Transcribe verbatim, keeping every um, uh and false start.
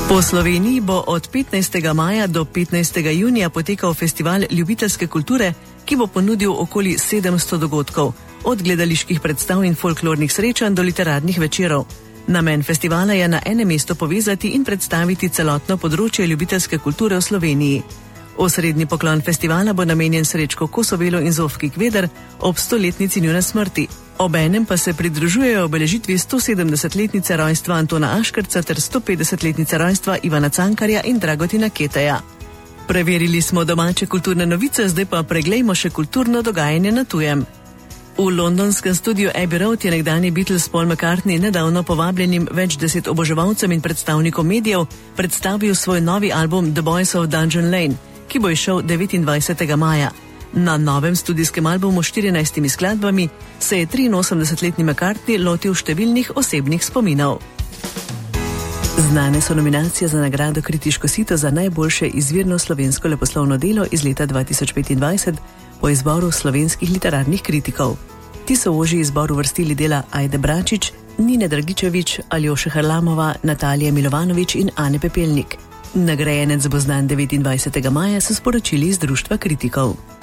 Po Sloveniji bo od petnajstega maja do petnajstega junija potekal festival ljubiteljske kulture, ki bo ponudil okoli sedemsto dogodkov, od gledaliških predstav in folklornih srečanj do literarnih večerov. Namen festivala je na enem mestu povezati in predstaviti celotno področje ljubiteljske kulture v Sloveniji. Osrednji poklon festivala bo namenjen Srečku Kosovelu in Zofki Kveder ob stoletnici njune smrti. Obenem pa se pridružujejo obeležitvi stosedemdesetletnice rojstva Antona Aškerca ter stopetdesetletnice rojstva Ivana Cankarja in Dragotina Keteja. Preverili smo domače kulturne novice, zdaj pa preglejmo še kulturno dogajanje na tujem. V londonskem studiu Abbey Road je nekdanji Beatles Paul McCartney nedavno povabljenim več deset oboževalcem in predstavnikom medijev predstavil svoj novi album The Boys of Dungeon Lane, ki bo izšel devetindvajsetega maja. Na novem studijskem albumu s štirinajstimi skladbami se je triinosemdesetletni McCartney lotil številnih osebnih spominov. Znane so nominacije za nagrado Kritiško sito za najboljše izvirno slovensko leposlovno delo iz leta dva tisoč petindvajset po izboru slovenskih literarnih kritikov. Ti so v ožji izbor uvrstili dela Ajde Bračič, Nine Dragičević, Aljoše Harlamova, Natalije Milovanović in Ane Pepelnik. Nagrajenec bo znan devetindvajsetega maja, so sporočili iz Društva kritikov.